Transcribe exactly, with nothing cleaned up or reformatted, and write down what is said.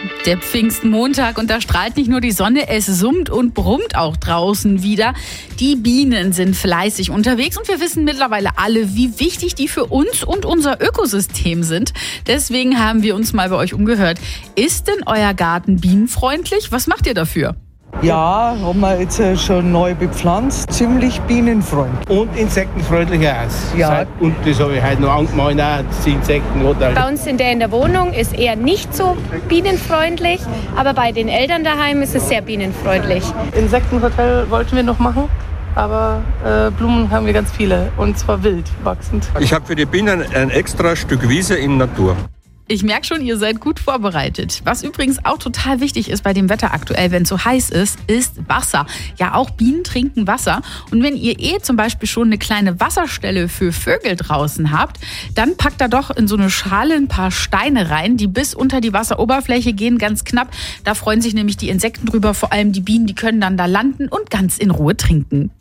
Der Pfingstmontag und da strahlt nicht nur die Sonne, es summt und brummt auch draußen wieder. Die Bienen sind fleißig unterwegs und wir wissen mittlerweile alle, wie wichtig die für uns und unser Ökosystem sind. Deswegen haben wir uns mal bei euch umgehört. Ist denn euer Garten bienenfreundlich? Was macht ihr dafür? Ja, haben wir jetzt schon neu bepflanzt, ziemlich bienenfreundlich. Und insektenfreundlich auch. Ja. Und das habe ich heute noch angemalt, auch die Insekten. Oder? Bei uns in der, in der Wohnung ist eher nicht so bienenfreundlich, aber bei den Eltern daheim ist es sehr bienenfreundlich. Insektenhotel wollten wir noch machen, aber äh, Blumen haben wir ganz viele und zwar wild wachsend. Ich habe für die Bienen ein extra Stück Wiese in Natur. Ich merke schon, ihr seid gut vorbereitet. Was übrigens auch total wichtig ist bei dem Wetter aktuell, wenn es so heiß ist, ist Wasser. Ja, auch Bienen trinken Wasser. Und wenn ihr eh zum Beispiel schon eine kleine Wasserstelle für Vögel draußen habt, dann packt da doch in so eine Schale ein paar Steine rein, die bis unter die Wasseroberfläche gehen, ganz knapp. Da freuen sich nämlich die Insekten drüber, vor allem die Bienen, die können dann da landen und ganz in Ruhe trinken.